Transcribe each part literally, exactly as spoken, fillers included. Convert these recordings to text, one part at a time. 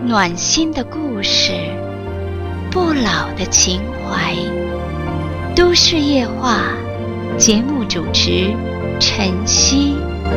暖心的故事，不老的情怀。都市夜话，节目主持晨曦。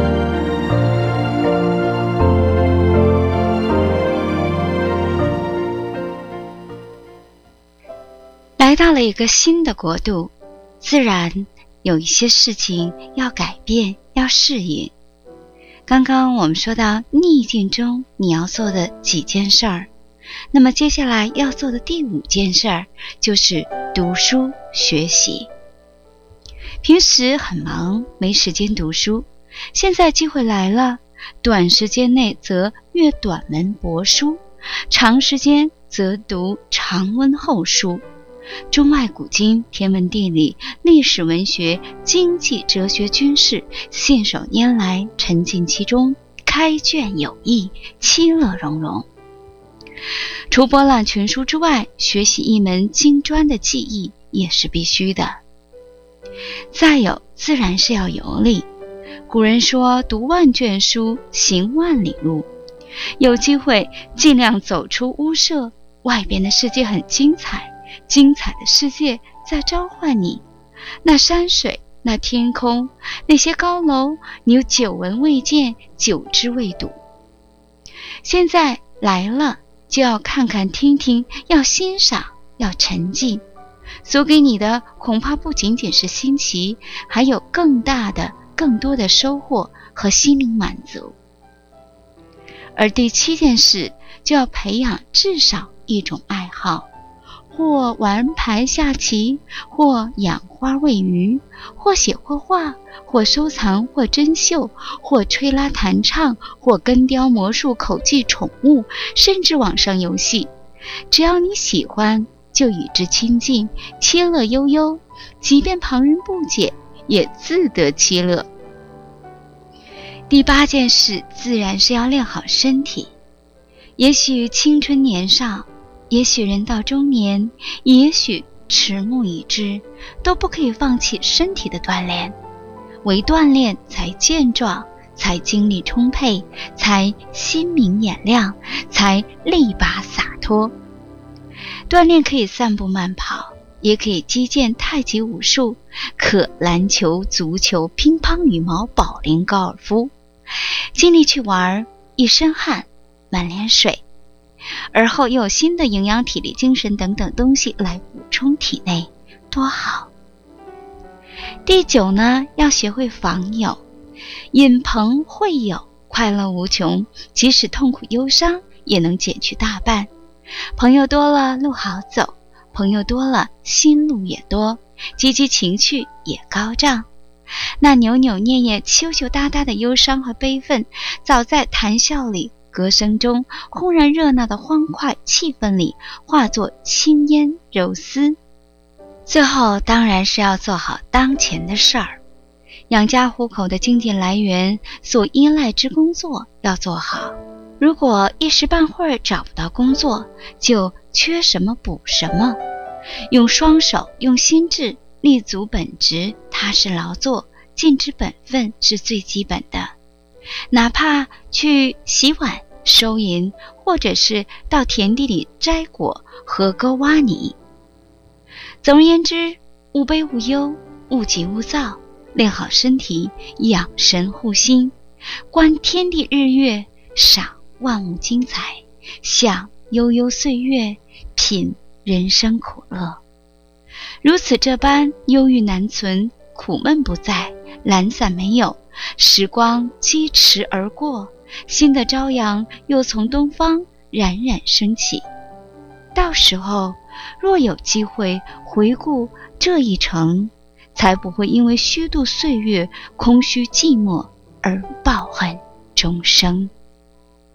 来到了一个新的国度，自然有一些事情要改变，要适应。刚刚我们说到逆境中你要做的几件事儿，那么接下来要做的第五件事儿就是读书学习。平时很忙，没时间读书，现在机会来了，短时间内则阅短文博书，长时间则读长温厚书。中外古今、天文地理、历史文学、经济哲学军事，信手拈来，沉浸其中，开卷有益，其乐融融。除博览群书之外，学习一门精专的技艺也是必须的。再有，自然是要游历。古人说，读万卷书，行万里路。有机会尽量走出屋舍，外边的世界很精彩，精彩的世界在召唤你。那山水，那天空，那些高楼，你有久闻未见，久知未睹。现在来了，就要看看听听，要欣赏，要沉浸。所给你的恐怕不仅仅是新奇，还有更大的更多的收获和心灵满足。而第七件事，就要培养至少一种爱好，或玩牌下棋，或养花喂鱼，或写或画，或收藏，或珍绣，或吹拉弹唱，或根雕魔术口技宠物，甚至网上游戏。只要你喜欢，就与之亲近，其乐悠悠，即便旁人不解，也自得其乐。第八件事，自然是要练好身体。也许青春年少，也许人到中年，也许迟暮已至，都不可以放弃身体的锻炼。唯锻炼才健壮，才精力充沛，才心明眼亮，才力拔洒脱。锻炼可以散步慢跑，也可以击剑太极武术，可篮球、足球、乒乓、羽毛、保龄、高尔夫。尽力去玩，一身汗，满脸水，而后又有新的营养、体力、精神等等东西来补充体内，多好。第九呢，要学会访友。引朋会友，快乐无穷，即使痛苦忧伤也能减去大半。朋友多了，路好走；朋友多了，心路也多，积极情绪也高涨。那扭扭捏捏、羞羞答答的忧伤和悲愤，早在谈笑里、歌声中，忽然热闹的欢快气氛里，化作轻烟柔丝。最后当然是要做好当前的事儿，养家糊口的经济来源，所依赖之工作要做好。如果一时半会儿找不到工作，就缺什么补什么，用双手，用心智，立足本职，踏实劳作，尽之本分是最基本的。哪怕去洗碗、收银，或者是到田地里摘果、河沟挖泥。总而言之，勿悲勿忧，勿急勿躁，练好身体，养神护心，观天地日月，赏万物精彩，享悠悠岁月，品人生苦乐。如此这般，忧郁难存，苦闷不在，懒散没有，时光疾驰而过，新的朝阳又从东方冉冉升起。到时候若有机会回顾这一程，才不会因为虚度岁月、空虚寂寞而抱恨终生。